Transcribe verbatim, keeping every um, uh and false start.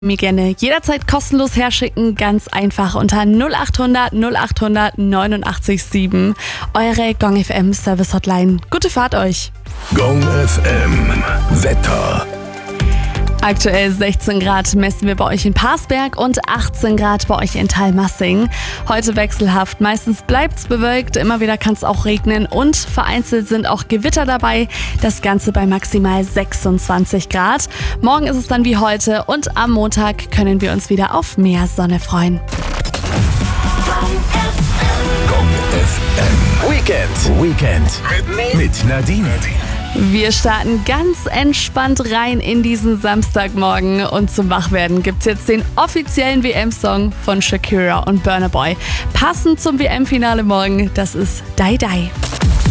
Mir gerne jederzeit kostenlos herschicken, ganz einfach unter null acht hundert null acht hundert neunundachtzig sieben. Eure Gong F M Service Hotline. Gute Fahrt euch. Gong F M Wetter. Aktuell sechzehn Grad messen wir bei euch in Parsberg und achtzehn Grad bei euch in Thalmassing. Heute wechselhaft, meistens bleibt's bewölkt, immer wieder kann es auch regnen und vereinzelt sind auch Gewitter dabei. Das Ganze bei maximal sechsundzwanzig Grad. Morgen ist es dann wie heute und am Montag können wir uns wieder auf mehr Sonne freuen. Gong F M Weekend. Weekend. Mit Nadine. Wir starten ganz entspannt rein in diesen Samstagmorgen und zum Wachwerden gibt's jetzt den offiziellen W M-Song von Shakira und Burna Boy. Passend zum W M-Finale morgen, das ist Die Die.